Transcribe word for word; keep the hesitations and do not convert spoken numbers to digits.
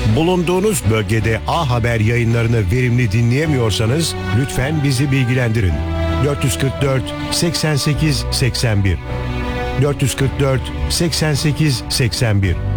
Bulunduğunuz bölgede A Haber yayınlarını verimli dinleyemiyorsanız lütfen bizi bilgilendirin. dört yüz kırk dört seksen sekiz seksen bir dört yüz kırk dört seksen sekiz seksen bir